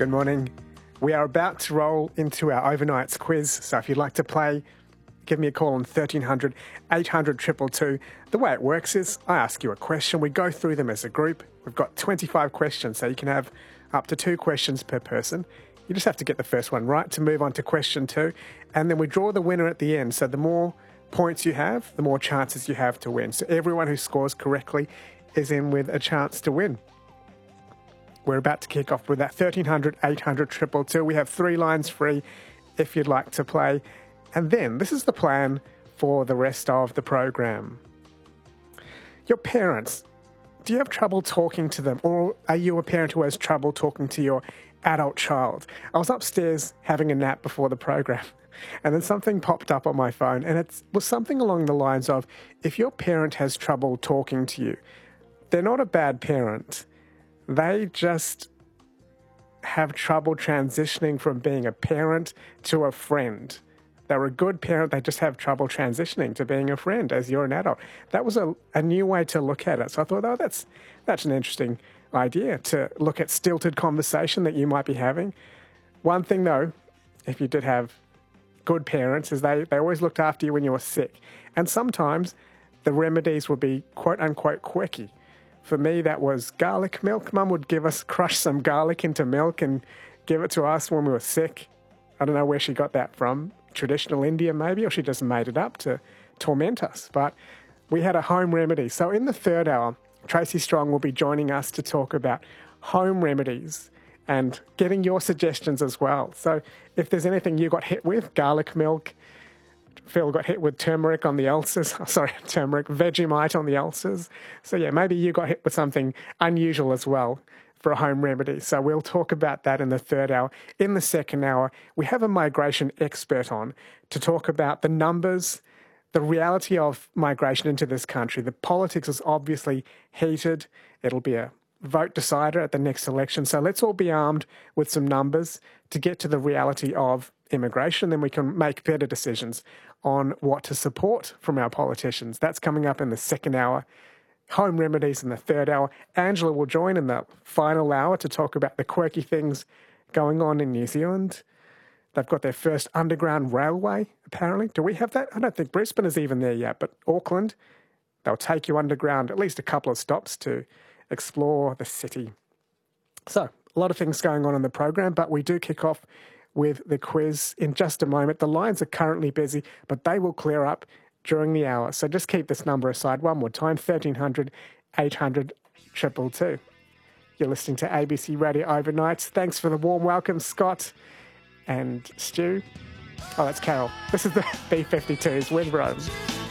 Good morning. We are about to roll into our overnights quiz, so if you'd like to play, give me a call on 1300 800 222. The way it works is I ask you a question, we go through them as a group. We've got 25 questions, so you can have up to 2 questions per person. You just have to get the first one right to move on to question 2, and then we draw the winner at the end. So the more points you have, the more chances you have to win. So everyone who scores correctly is in with a chance to win. We're about to kick off with that 1300 800 222. We have 3 lines free if you'd like to play. And then this is the plan for the rest of the program. Your parents, do you have trouble talking to them, or are you a parent who has trouble talking to your adult child? I was upstairs having a nap before the program, and then something popped up on my phone, and it was something along the lines of, if your parent has trouble talking to you, they're not a bad parent. They just have trouble transitioning from being a parent to a friend. They're a good parent, they just have trouble transitioning to being a friend as you're an adult. That was a new way to look at it. So I thought, oh, that's an interesting idea, to look at stilted conversation that you might be having. One thing though, if you did have good parents, is they always looked after you when you were sick. And sometimes the remedies would be quote unquote quirky. For me, that was garlic milk. Mum would crush some garlic into milk and give it to us when we were sick. I don't know where she got that from. Traditional India maybe, or she just made it up to torment us. But we had a home remedy. So in the third hour, Tracy Strong will be joining us to talk about home remedies and getting your suggestions as well. So if there's anything you got hit with, garlic milk, Phil got hit with turmeric on the ulcers. Vegemite on the ulcers. So yeah, maybe you got hit with something unusual as well for a home remedy. So we'll talk about that in the third hour. In the second hour, we have a migration expert on to talk about the numbers, the reality of migration into this country. The politics is obviously heated. It'll be a vote decider at the next election. So let's all be armed with some numbers to get to the reality of immigration. Then we can make better decisions on what to support from our politicians. That's coming up in the second hour. Home remedies in the third hour. Angela will join in the final hour to talk about the quirky things going on in New Zealand. They've got their first underground railway, apparently. Do we have that? I don't think Brisbane is even there yet, but Auckland, they'll take you underground at least a couple of stops to explore the city. So, a lot of things going on in the program, but we do kick off with the quiz in just a moment. The lines are currently busy, but they will clear up during the hour. So just keep this number aside one more time, 1300 800 222. You're listening to ABC Radio Overnights. Thanks for the warm welcome, Scott and Stu. Oh, that's Carol. This is the B-52s with Rome.